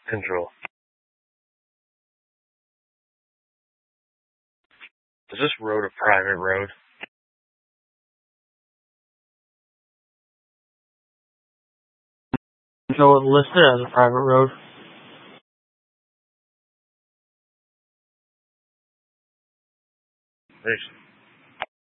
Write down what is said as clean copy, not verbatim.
Control. Is this road a private road? So it's listed as a private road. There's